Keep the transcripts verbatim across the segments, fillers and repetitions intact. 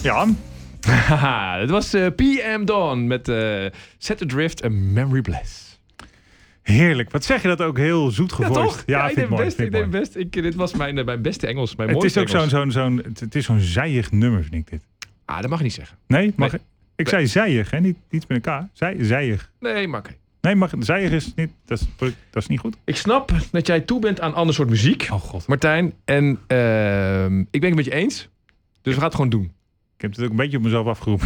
Ja. Haha, het was uh, P M Dawn met uh, Set Adrift en Memory Bless. Heerlijk. Wat zeg je dat ook heel zoet gevoiced. Ja, toch? Ja, ja, vind ik deed mooi, best. vind Ik deed mooi. best. Ik, dit was mijn, uh, mijn beste Engels. Mijn het is ook Engels. zo'n, zo'n, zo'n, het is zo'n zijig nummer, vind ik dit. Ah, dat mag je niet zeggen. Nee? Mag Nee. ik? Ik zei zijig, hè? Niet, niet met een K. Zij, zijig. Nee, maar oké. Okay. Nee, mag, zijig is niet, dat is, dat is niet goed. Ik snap dat jij toe bent aan ander soort muziek, Oh god. Martijn. En uh, ik ben het met je eens. Dus we gaan het gewoon doen. Ik heb het ook een beetje op mezelf afgeroepen.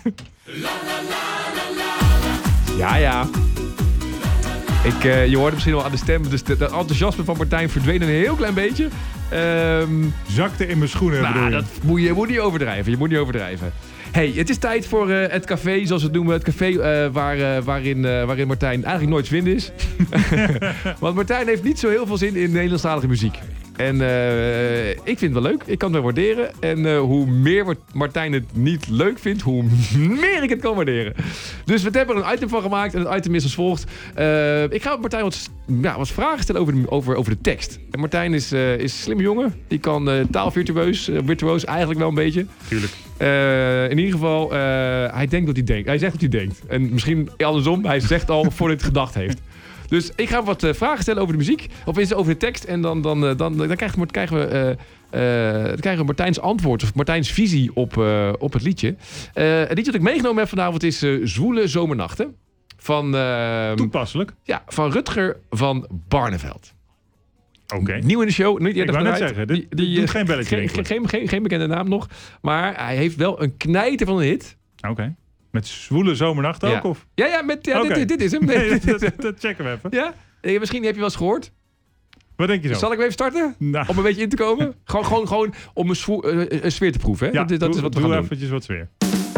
Ja, ja. Ik, uh, je hoort misschien wel aan de stem. Dus het enthousiasme van Martijn verdween een heel klein beetje. Um, Zakte in mijn schoenen. Nou, dat moet je, je moet niet overdrijven. Je moet niet overdrijven. Hey, het is tijd voor uh, het café, zoals we het noemen. Het café uh, waar, uh, waarin, uh, waarin Martijn eigenlijk nooit te vinden is. Want Martijn heeft niet zo heel veel zin in Nederlandstalige muziek. En uh, ik vind het wel leuk. Ik kan het wel waarderen. En uh, hoe meer Martijn het niet leuk vindt, hoe meer ik het kan waarderen. Dus we hebben er een item van gemaakt. En het item is als volgt. Uh, ik ga Martijn wat, ja, wat vragen stellen over de, over, over de tekst. En Martijn is, uh, is een slimme jongen. Die kan uh, taalvirtuoos, uh, virtuoos eigenlijk wel een beetje. Tuurlijk. Uh, in ieder geval, uh, hij denkt wat hij denkt. Hij zegt wat hij denkt. En misschien andersom, hij zegt al voordat hij het gedacht heeft. Dus ik ga wat uh, vragen stellen over de muziek. Of is het over de tekst. En dan, dan, dan, dan, dan krijgen we, krijgen we, uh, uh, dan krijgen we Martijns antwoord. Of Martijns visie op, uh, op het liedje. Uh, het liedje dat ik meegenomen heb vanavond is uh, Zwoele Zomernachten. Van, uh, Toepasselijk. Ja, van Rutger van Barneveld. Oké. Okay. Nieuw in de show. Niet ik wou net uit. zeggen, dit, die, die, doet geen belletje. Geen, geen, geen, geen, geen bekende naam nog. Maar hij heeft wel een knijter van een hit. Oké. Okay. Met Zwoele Zomernacht ook? Ja, of? ja, ja, met, ja okay. dit, dit is hem. Nee, dat, dat checken we even. Ja? Misschien heb je wel eens gehoord. Wat denk je zo? Zal ik even starten? Nou. Om een beetje in te komen? gewoon, gewoon, gewoon om een, zwo- uh, een sfeer te proeven. Hè? Ja, dat, dat doe, is wat we doe gaan eventjes doen. wat sfeer.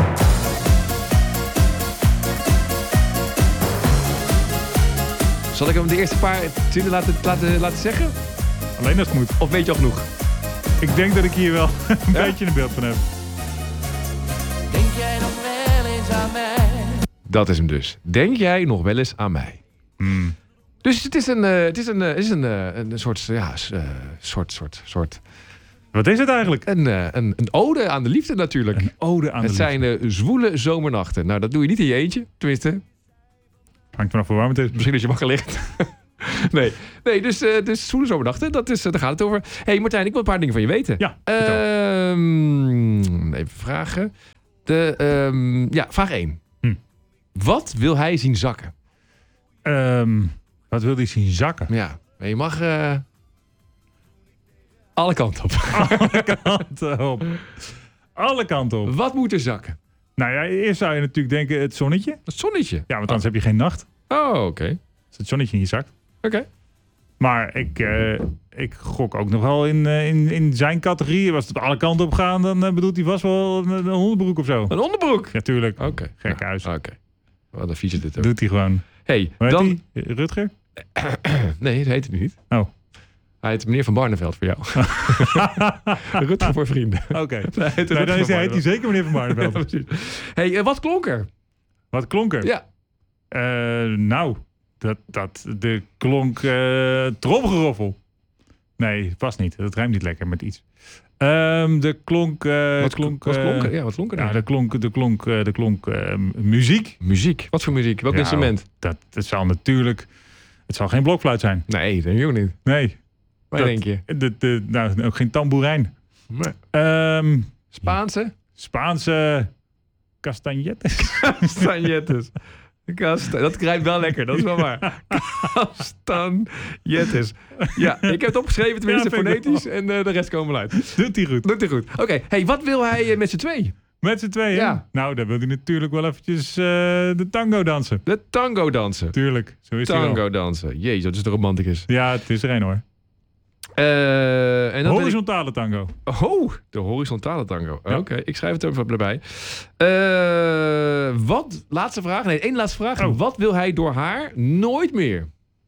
Zal ik hem de eerste paar zinnen laten, laten, laten zeggen? Alleen als het moet. Of weet je al genoeg? Ik denk dat ik hier wel een ja? beetje een beeld van heb. Denk jij nog wel eens aan mij? Dat is hem dus. Denk jij nog wel eens aan mij? Hmm. Dus het is een, uh, het is een, uh, het is een, uh, een soort, ja, uh, soort, soort, soort. Wat is het eigenlijk? Een, uh, een, een ode aan de liefde natuurlijk. Een ode aan het de liefde. Het zijn uh, zwoele zomernachten. Nou, dat doe je niet in je eentje, tenminste. Hangt vanaf hoe warm het is. Misschien als je wakker ligt. nee, nee, dus, uh, dus zwoele zomernachten, dat is, uh, daar gaat het over. Hé hey Martijn, ik wil een paar dingen van je weten. Ja, um, even vragen. De, um, ja, vraag één. Hm. Wat wil hij zien zakken? Um, wat wil hij zien zakken? Ja, je mag uh, alle kanten op. Alle kanten op. Alle kanten op. Wat moet er zakken? Nou ja, eerst zou je natuurlijk denken het zonnetje. Het zonnetje? Ja, want anders oh. heb je geen nacht. Oh, oké. Okay. Als het zonnetje in je zakt. Oké. Okay. Maar ik, uh, ik gok ook nog wel in, uh, in, in zijn categorie. Als het op alle kanten op gaat, dan uh, bedoelt hij vast wel een, een hondenbroek of zo. Een onderbroek? Ja, tuurlijk. Oké. Okay. Gek ja, huis. Oké. Okay. Wat een vies is dit ook. Doet hij gewoon. Hey, hoe dan... heet hij? Rutger? Nee, dat heet hij niet. Oh. Hij heet meneer Van Barneveld voor jou. Rutger voor vrienden. Oké. Okay. Nee, nou, dan is hij, heet hij zeker meneer Van Barneveld. Ja, precies. Hey, uh, wat klonk er? Wat klonk er? Ja. Uh, nou, dat, dat de klonk uh, tromgeroffel. Nee, past niet. Dat rijmt niet lekker met iets. Um, de klonk... Uh, wat klonk, wat klonk er? Uh, ja, wat klonk er? Ja, de klonk, de klonk, uh, de klonk uh, muziek. Muziek? Wat voor muziek? Welk ja, instrument? Dat, dat zal natuurlijk... Het zal geen blokfluit zijn. Nee, dat denk ik ook niet. Nee. Wat denk je? De, de, nou, ook geen tamboerijn. Nee. Um, Spaanse? Spaanse castagnettes. Castagnettes. Kast, dat krijgt wel lekker, dat is wel waar. Castagnettes. Ja, ik heb het opgeschreven, tenminste ja, fonetisch. En uh, de rest komen uit. Doet hij goed. Doet hij goed. Oké, okay. Hey, wat wil hij uh, met z'n twee? Met z'n tweeën? Ja. Nou, dan wil hij natuurlijk wel eventjes uh, de tango dansen. De tango dansen? Tuurlijk, zo is tango hij wel. dansen. Jezus, dat is de romanticus. Ja, het is er een hoor. Uh, en horizontale ik... tango. Oh, de horizontale tango. Ja. Oké, okay, ik schrijf het even erbij. Uh, wat, laatste vraag. Nee, één laatste vraag. Oh. Wat wil hij door haar nooit meer?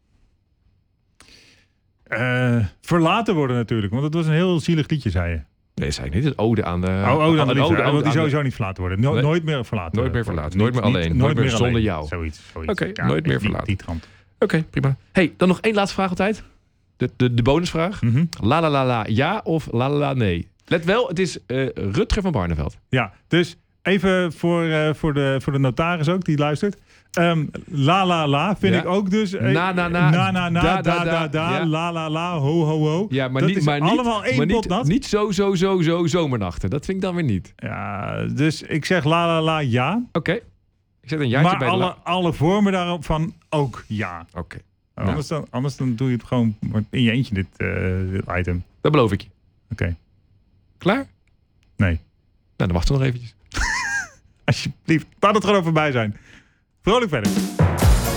Uh, verlaten worden natuurlijk. Want het was een heel zielig liedje, zei je. Nee, zei ik niet. Het ode aan de... Oh, ode aan de liefde. Hij wil die sowieso de... niet verlaten worden. No, nee. Nooit meer verlaten Nooit meer verlaten. Nooit meer niet, alleen. Niet, nooit, nooit meer zonder alleen. jou. Zoiets. zoiets. Oké, okay, ja, nooit meer die, verlaten. Die, die Oké, okay, prima. Hey, dan nog één laatste vraag altijd. De, de, de bonusvraag. Mm-hmm. La la la la ja of la la la nee? Let wel, het is uh, Rutger van Barneveld. Ja, dus even voor, uh, voor, de, voor de notaris ook, die luistert. Um, la la la vind Ja. ik ook dus. Na, na, na, na, na, na, da, da, da, da, da, ja. la la la, ho, ho, ho. Ja, maar dat niet, is maar niet, allemaal één maar pot niet, nat. niet zo, zo, zo, zo, zomernachten. Dat vind ik dan weer niet. Ja, dus ik zeg la la la ja. Oké. Okay. Ik zet een jaartje Maar bij de alle, la... alle vormen daarvan ook ja. Oké. Okay. Nou. Anders, dan, anders dan doe je het gewoon in je eentje, dit, uh, dit item. Dat beloof ik je. Oké. Okay. Klaar? Nee. Nou, dan wachten we nog eventjes. Alsjeblieft. Laat het gewoon over bij zijn. Vrolijk verder.